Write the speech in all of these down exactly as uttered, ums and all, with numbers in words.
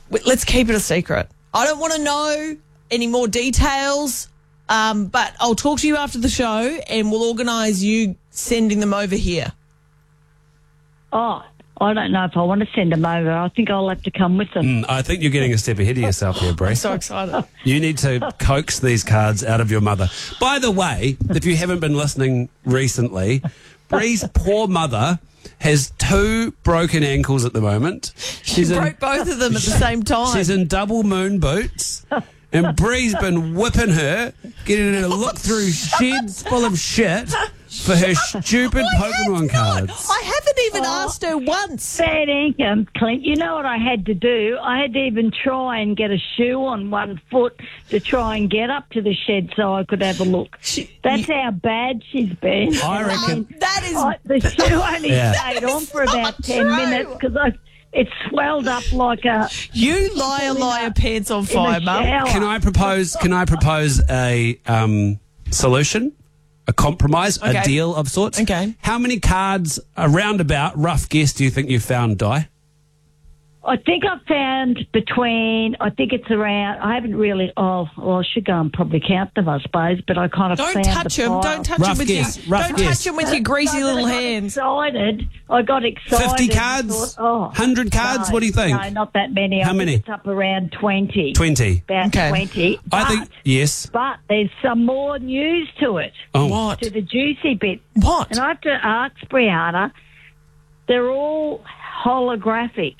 w- let's keep it a secret. I don't want to know any more details, um, but I'll talk to you after the show and we'll organise you sending them over here. Oh, I don't know if I want to send them over. I think I'll have to come with them. Mm, I think you're getting a step ahead of yourself here, Bree. I'm so excited. You need to coax these cards out of your mother. By the way, if you haven't been listening recently, Bree's poor mother has two broken ankles at the moment. She She's broke in, both of them at the same time. she's in double moon boots. And Bree's been whipping her, getting her to look through sheds full of shit for her stupid I Pokemon have not. cards. I haven't even asked her once. Fair income, Clint. You know what I had to do? I had to even try and get a shoe on one foot to try and get up to the shed so I could have a look. She- That's you- how bad she's been. I reckon- That is... I, the shoe only Yeah. stayed on for That's about not ten true. minutes because I it swelled up like a You liar, liar, pants on fire, in a Mum. shower. Can I propose? Can I propose a um, solution, a compromise, Okay. a deal of sorts? Okay. How many cards, a roundabout rough guess, do you think you found, Di? I think I found between, I think it's around, I haven't really, oh, well, I should go and probably count them, I suppose, but I kind of Don't found touch the him. pile. Don't touch Rough him with guess, your. rough Don't guess. touch him with your greasy No, little but I got hands. excited. I got excited. Fifty and cards? thought, oh, Hundred cards? no, What do you think? No, not that many. How I think many? It's up around twenty. Twenty. About Okay. twenty. I But, think yes. but there's some more news to it, Oh, What? to the juicy bit. What? And I have to ask Brianna, they're all holographic.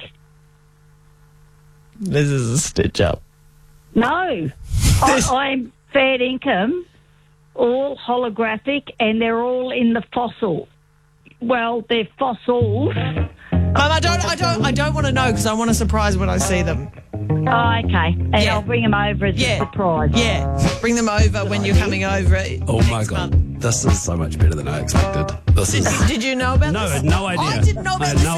This is a stitch up. No, I, I'm fair income, all holographic, and they're all in the fossil. Well, they're fossils. Mum, I don't, I don't, I don't want to know because I want a surprise when I see them. Oh, okay. And Yeah. I'll bring them over as Yeah. a surprise. Yeah, bring them over when you're coming over. oh next my God. month. This is so much better than I expected. This Did, is. did you know about No, I this? had no idea. I didn't know I about had this no